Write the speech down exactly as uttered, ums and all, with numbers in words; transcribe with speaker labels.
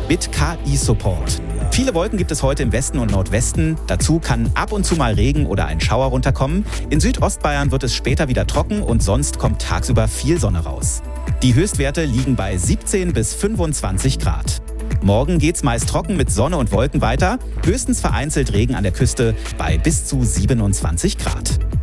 Speaker 1: mit K I-Support. Viele Wolken gibt es heute im Westen und Nordwesten. Dazu kann ab und zu mal Regen oder ein Schauer runterkommen. In Südostbayern wird es später wieder trocken und sonst kommt tagsüber viel Sonne raus. Die Höchstwerte liegen bei siebzehn bis fünfundzwanzig Grad. Morgen geht's meist trocken mit Sonne und Wolken weiter. Höchstens vereinzelt Regen an der Küste bei bis zu siebenundzwanzig Grad.